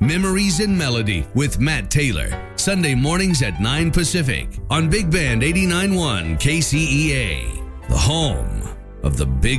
Memories in Melody with Matt Taylor. Sunday mornings at 9 Pacific on Big Band 89.1 KCEA. The home of the Big